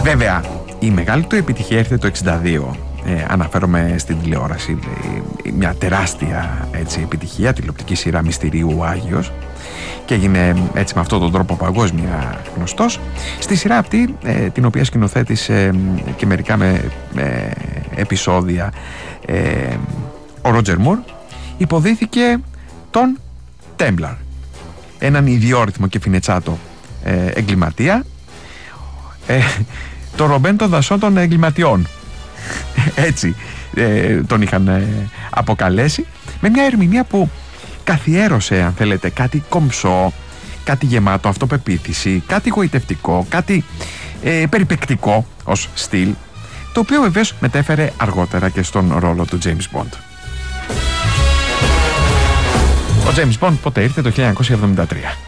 Βέβαια, η μεγάλη του επιτυχία έρθε το 1962. Αναφέρομαι στην τηλεόραση, μια τεράστια επιτυχία, τηλεοπτική σειρά μυστηρίου ο Άγιος, και έγινε έτσι με αυτόν τον τρόπο παγκόσμια γνωστός. Στη σειρά αυτή, την οποία σκηνοθέτησε και μερικά με επεισόδια ο Ρότζερ Μουρ, υποδίθηκε τον Τέμπλαρ, έναν ιδιόρυθμο και φινετσάτο εγκληματία, τον Ρομπέν των δασών των εγκληματιών, έτσι τον είχαν αποκαλέσει, με μια ερμηνεία που καθιέρωσε, αν θέλετε, κάτι κομψό, κάτι γεμάτο αυτοπεποίθηση, κάτι γοητευτικό, κάτι περιπεκτικό ως στυλ, το οποίο βεβαίως μετέφερε αργότερα και στον ρόλο του James Bond. Ο James Bond πότε ήρθε? Το 1973.